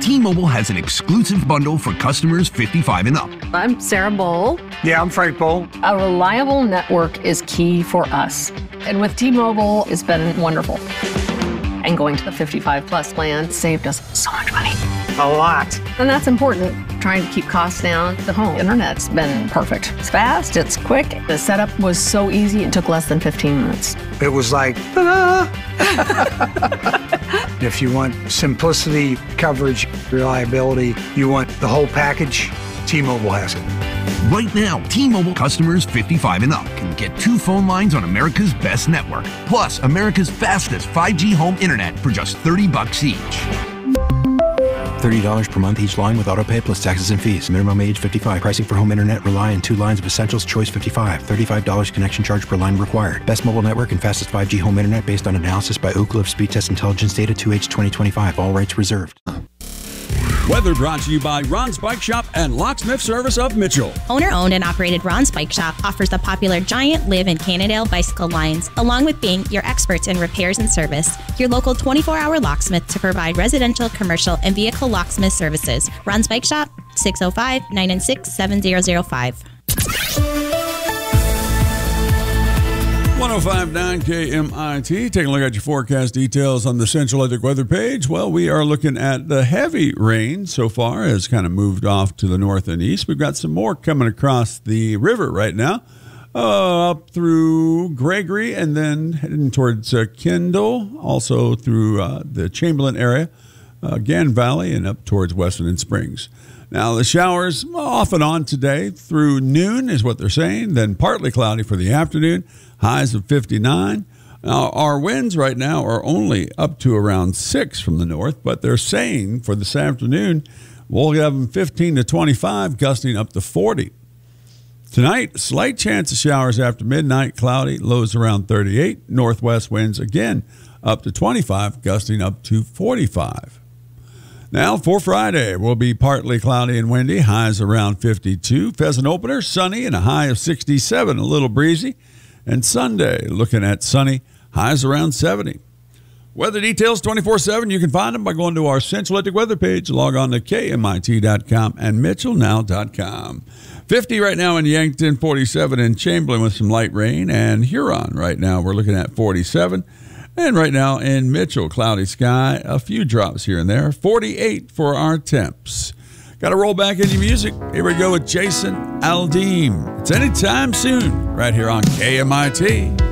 T-Mobile has an exclusive bundle for customers 55 and up. I'm Sarah Bowl. Yeah, I'm Frank Bowl. A reliable network is key for us. And with T-Mobile, it's been wonderful. And going to the 55 plus plan saved us so much money. A lot. And that's important. Trying to keep costs down. The home internet's been perfect. It's fast, it's quick. The setup was so easy, it took less than 15 minutes. It was like, ta-da! If you want simplicity, coverage, reliability, you want the whole package, T-Mobile has it. Right now, T-Mobile customers 55 and up can get 2 phone lines on America's best network, plus America's fastest 5G home internet for just $30 each. $30 per month each line with autopay plus taxes and fees. Minimum age 55. Pricing for home internet rely on 2 lines of Essentials Choice 55. $35 connection charge per line required. Best mobile network and fastest 5G home internet based on analysis by Ookla of Speed Test Intelligence data 2H 2025. All rights reserved. Weather brought to you by Ron's Bike Shop and Locksmith Service of Mitchell. Owner-owned and operated Ron's Bike Shop offers the popular Giant, Liv, and Cannondale bicycle lines, along with being your experts in repairs and service. Your local 24-hour locksmith to provide residential, commercial, and vehicle locksmith services. Ron's Bike Shop, 605-996-7005. 105.9 KMIT. Taking a look at your forecast details on the Central Electric weather page. Well, we are looking at the heavy rain so far has kind of moved off to the north and east. We've got some more coming across the river right now, up through Gregory and then heading towards Kendall, also through the Chamberlain area, Gann Valley, and up towards Weston and Springs. Now, the showers off and on today through noon is what they're saying, then partly cloudy for the afternoon, highs of 59. Now, our winds right now are only up to around 6 from the north, but they're saying for this afternoon, we'll have them 15 to 25, gusting up to 40. Tonight, slight chance of showers after midnight, cloudy, lows around 38. Northwest winds again up to 25, gusting up to 45. Now, for Friday, will be partly cloudy and windy, highs around 52. Pheasant opener, sunny and a high of 67, a little breezy. And Sunday, looking at sunny, highs around 70. Weather details 24/7. You can find them by going to our Central Electric weather page. Log on to KMIT.com and MitchellNow.com. 50 right now in Yankton, 47 in Chamberlain with some light rain. And Huron right now, we're looking at 47. And right now in Mitchell, cloudy sky, a few drops here and there. 48 for our temps. Got to roll back into music. Here we go with Jason Aldean. It's anytime soon, right here on KMIT.